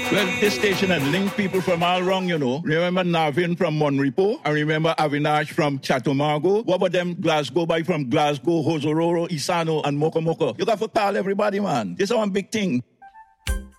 Well, this station has linked people from all around, you know. Remember Navin from Monrepo? I remember Avinash from Chatumago. What about them Glasgow boy from Glasgow, Hosororo, Isano, and Mokomoko? You got to call everybody, man. This is one big thing.